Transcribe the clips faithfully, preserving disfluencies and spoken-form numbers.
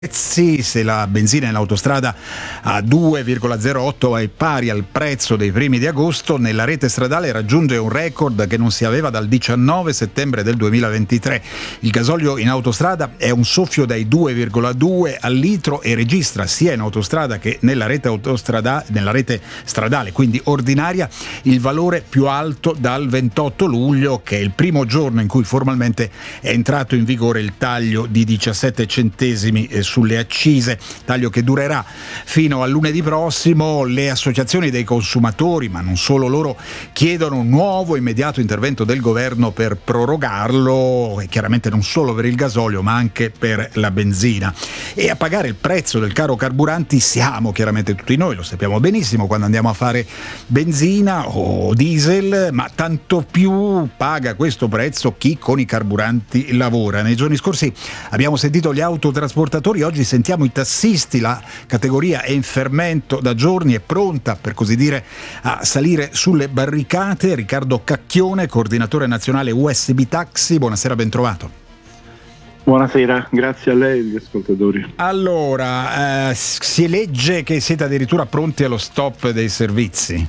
Sì, se la benzina in autostrada a due virgola zero otto è pari al prezzo dei primi di agosto, nella rete stradale raggiunge un record che non si aveva dal diciannove settembre del duemilaventitré. Il gasolio in autostrada è un soffio dai due virgola due al litro e registra sia in autostrada che nella rete, autostrada, nella rete stradale, quindi ordinaria, il valore più alto dal ventotto luglio, che è il primo giorno in cui formalmente è entrato in vigore il taglio di diciassette centesimi sulle accise, taglio che durerà fino a lunedì prossimo. Le associazioni dei consumatori, ma non solo loro, chiedono un nuovo immediato intervento del governo per prorogarlo, e chiaramente non solo per il gasolio ma anche per la benzina. E a pagare il prezzo del caro carburanti siamo chiaramente tutti noi, lo sappiamo benissimo quando andiamo a fare benzina o diesel, ma tanto più paga questo prezzo chi con i carburanti lavora. Nei giorni scorsi abbiamo sentito gli autotrasportatori, oggi sentiamo i tassisti. La categoria è in fermento da giorni, è pronta per così dire a salire sulle barricate. Riccardo Cacchione, coordinatore nazionale U S B Taxi, buonasera, ben trovato. Buonasera, grazie a lei e agli ascoltatori. Allora, eh, si legge che siete addirittura pronti allo stop dei servizi.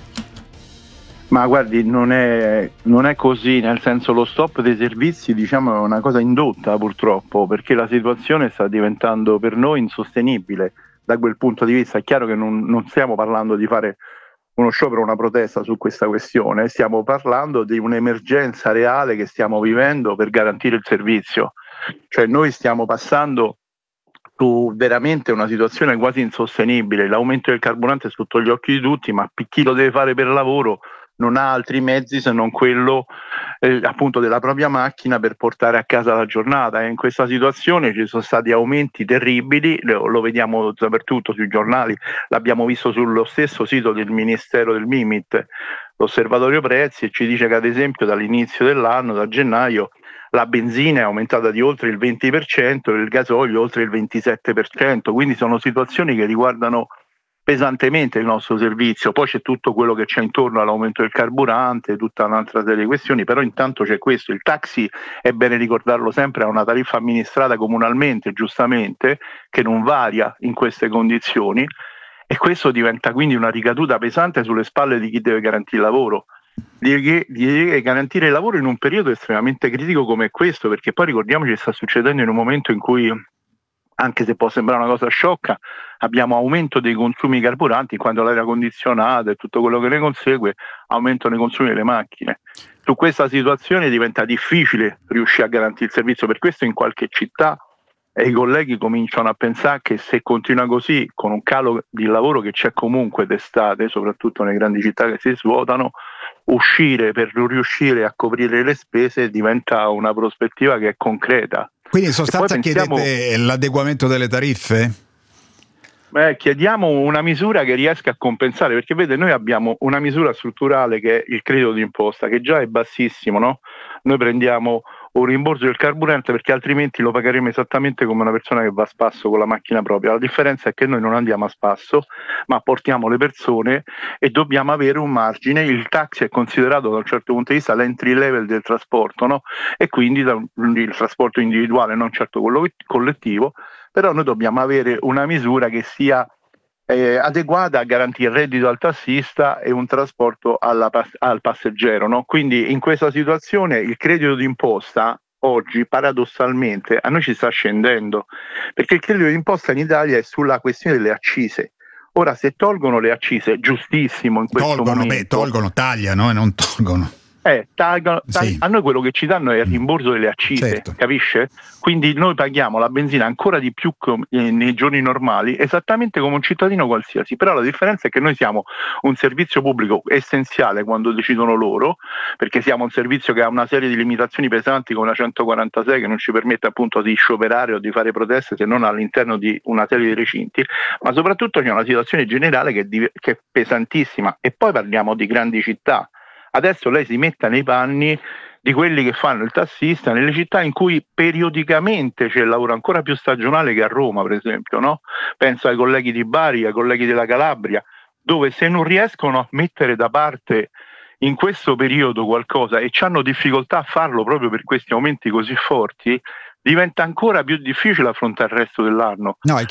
Ma guardi, non è, non è così, nel senso, lo stop dei servizi, diciamo, è una cosa indotta purtroppo, perché la situazione sta diventando per noi insostenibile da quel punto di vista. È chiaro che non, non stiamo parlando di fare uno sciopero, una protesta su questa questione, stiamo parlando di un'emergenza reale che stiamo vivendo per garantire il servizio. Cioè noi stiamo passando su veramente una situazione quasi insostenibile, l'aumento del carburante è sotto gli occhi di tutti, ma chi lo deve fare per lavoro non ha altri mezzi se non quello eh, appunto della propria macchina per portare a casa la giornata. E in questa situazione ci sono stati aumenti terribili, lo, lo vediamo dappertutto sui giornali, l'abbiamo visto sullo stesso sito del Ministero del Mimit, l'Osservatorio Prezzi, e ci dice che ad esempio dall'inizio dell'anno, da gennaio, la benzina è aumentata di oltre il venti per cento e il gasolio oltre il ventisette per cento, quindi sono situazioni che riguardano pesantemente il nostro servizio. Poi c'è tutto quello che c'è intorno all'aumento del carburante, tutta un'altra serie di questioni, però intanto c'è questo: il taxi, è bene ricordarlo sempre, ha una tariffa amministrata comunalmente, giustamente, che non varia in queste condizioni, e questo diventa quindi una ricaduta pesante sulle spalle di chi deve garantire il lavoro. Di, di garantire il lavoro in un periodo estremamente critico come questo, perché poi ricordiamoci che sta succedendo in un momento in cui, anche se può sembrare una cosa sciocca, abbiamo aumento dei consumi carburanti, quando l'aria condizionata e tutto quello che ne consegue aumentano i consumi delle macchine. Su questa situazione diventa difficile riuscire a garantire il servizio, per questo in qualche città e i colleghi cominciano a pensare che se continua così, con un calo di lavoro che c'è comunque d'estate, soprattutto nelle grandi città che si svuotano, uscire per riuscire a coprire le spese diventa una prospettiva che è concreta. Quindi in sostanza pensiamo, chiedete l'adeguamento delle tariffe? Beh, chiediamo una misura che riesca a compensare, perché vede, noi abbiamo una misura strutturale che è il credito d'imposta, che già è bassissimo, no? Noi prendiamo un rimborso del carburante perché altrimenti lo pagheremo esattamente come una persona che va a spasso con la macchina propria. La differenza è che noi non andiamo a spasso, ma portiamo le persone e dobbiamo avere un margine. Il taxi è considerato da un certo punto di vista l'entry level del trasporto, no? E quindi il trasporto individuale, non certo quello collettivo, però noi dobbiamo avere una misura che sia eh, adeguata a garantire il reddito al tassista e un trasporto alla, al passeggero, no? Quindi in questa situazione il credito d'imposta oggi paradossalmente a noi ci sta scendendo, perché il credito d'imposta in Italia è sulla questione delle accise. Ora, se tolgono le accise, giustissimo in questo tolgono, momento. Beh, tolgono, tagliano e non tolgono. Eh, tagliano, tagliano. Sì. A noi quello che ci danno è il rimborso delle accise, certo. Capisce? Quindi noi paghiamo la benzina ancora di più com- nei giorni normali, esattamente come un cittadino qualsiasi, però la differenza è che noi siamo un servizio pubblico essenziale quando decidono loro, perché siamo un servizio che ha una serie di limitazioni pesanti come la centoquarantasei, che non ci permette appunto di scioperare o di fare proteste se non all'interno di una serie di recinti, ma soprattutto c'è una situazione generale che è, di- che è pesantissima. E poi parliamo di grandi città. Adesso lei si metta nei panni di quelli che fanno il tassista nelle città in cui periodicamente c'è il lavoro ancora più stagionale che a Roma, per esempio, no? Penso ai colleghi di Bari, ai colleghi della Calabria, dove se non riescono a mettere da parte in questo periodo qualcosa e hanno difficoltà a farlo proprio per questi aumenti così forti, diventa ancora più difficile affrontare il resto dell'anno. No, è